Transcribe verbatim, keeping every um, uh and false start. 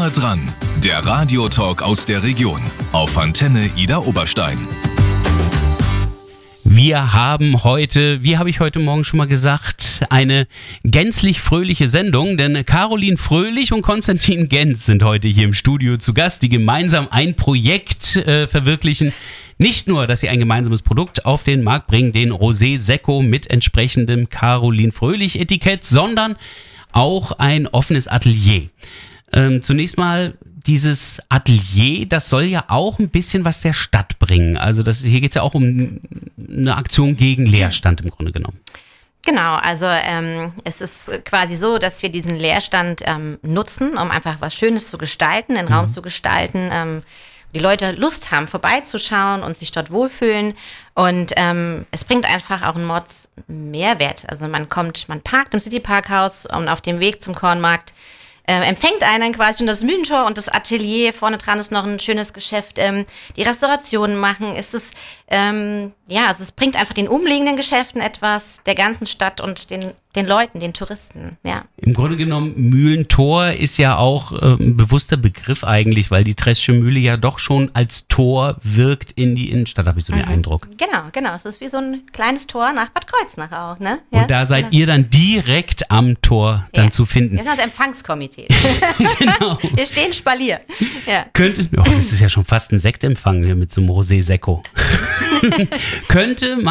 Nah dran, der Radiotalk aus der Region auf Antenne Ida Oberstein. Wir haben heute, wie habe ich heute Morgen schon mal gesagt, eine gänzlich fröhliche Sendung, denn Caroline Fröhlich und Konstantin Genz sind heute hier im Studio zu Gast, die gemeinsam ein Projekt äh, verwirklichen. Nicht nur, dass sie ein gemeinsames Produkt auf den Markt bringen, den Rosé Secco mit entsprechendem Caroline Fröhlich Etikett, sondern auch ein offenes Atelier. Ähm, zunächst mal dieses Atelier, das soll ja auch ein bisschen was der Stadt bringen. Also das, hier geht es ja auch um eine Aktion gegen Leerstand im Grunde genommen. Genau, also ähm, es ist quasi so, dass wir diesen Leerstand ähm, nutzen, um einfach was Schönes zu gestalten, den mhm. Raum zu gestalten, ähm, die Leute Lust haben, vorbeizuschauen und sich dort wohlfühlen. Und ähm, es bringt einfach auch einen Mords Mehrwert. Also man kommt, man parkt im City-Parkhaus und auf dem Weg zum Kornmarkt äh, empfängt einen quasi schon das Mühlentor und das Atelier. Vorne dran ist noch ein schönes Geschäft. Ähm, die Restaurationen machen. Es ist, ähm, ja, also es bringt einfach den umliegenden Geschäften etwas, der ganzen Stadt und den den Leuten, den Touristen, ja. Im Grunde genommen, Mühlentor ist ja auch äh, ein bewusster Begriff eigentlich, weil die Treschsche Mühle ja doch schon als Tor wirkt in die Innenstadt, habe ich so mhm. den Eindruck. Genau, genau. Es ist wie so ein kleines Tor nach Bad Kreuznach auch, ne? Ja, und da seid genau. ihr dann direkt am Tor dann ja. zu finden. Wir sind das Empfangskomitee. Genau. Wir stehen Spalier. Ja. Könnte, oh, das ist ja schon fast ein Sektempfang hier mit so einem Rosé Secco. Könnte man